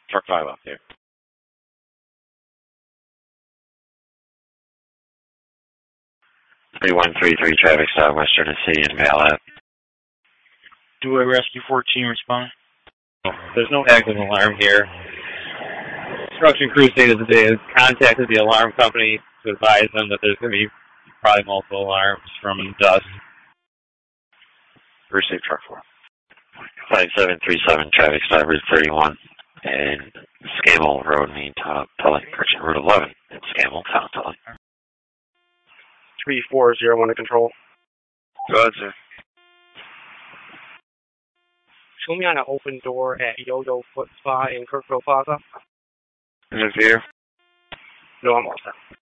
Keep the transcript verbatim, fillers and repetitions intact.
Truck five up there. three one three three traffic stop, Western City and Mail Ave. Do a Rescue fourteen respond? There's no active alarm here. Construction crew stated that they have contacted the alarm company to advise them that there's going to be probably multiple alarms from dust. Receive truck four. five seven three seven traffic stop, Route thirty-one and Scammell Road, Main Tunnel, Tully, correction, Route eleven and Scammell, Town, Tully. three four zero one to control. Go ahead, sir. Show me on an open door at Yo-Yo Foot Spa in Kirkville Plaza. Interfere. No, I'm all set.